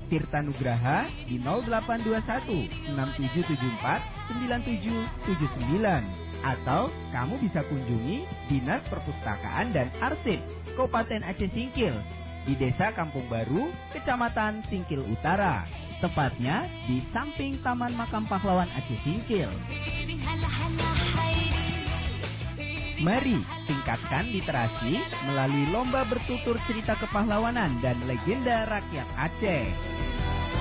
Tirta Nugraha di 0821 6774 9779 atau kamu bisa kunjungi Dinas Perpustakaan dan Arsip Kabupaten Aceh Singkil di Desa Kampung Baru, Kecamatan Singkil Utara. Tepatnya di samping Taman Makam Pahlawan Aceh Singkil. Mari tingkatkan literasi melalui lomba bertutur cerita kepahlawanan dan legenda rakyat Aceh.